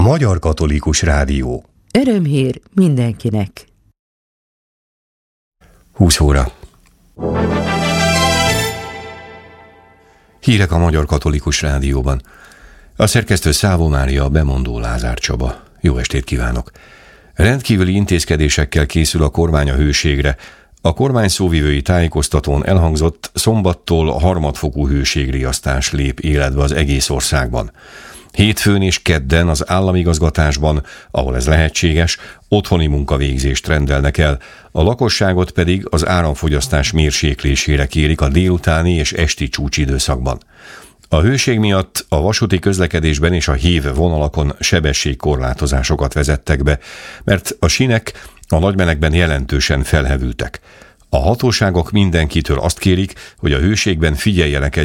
A Magyar Katolikus Rádió. Örömhír mindenkinek. 20 óra. Hírek a Magyar Katolikus Rádióban. A szerkesztő Szávó Mária, a bemondó Lázár Csaba. Jó estét kívánok! Rendkívüli intézkedésekkel készül a kormány a hőségre. A kormány szóvivői tájékoztatón elhangzott, szombattól harmadfokú hőségriasztás lép életbe az egész országban. Hétfőn és kedden az államigazgatásban, ahol ez lehetséges, otthoni munkavégzést rendelnek el, a lakosságot pedig az áramfogyasztás mérséklésére kérik a délutáni és esti csúcsidőszakban. A hőség miatt a vasúti közlekedésben és a hév vonalakon sebességkorlátozásokat vezettek be, mert a sínek a nagymenekben jelentősen felhevültek. A hatóságok mindenkitől azt kérik, hogy a hőségben figyeljenek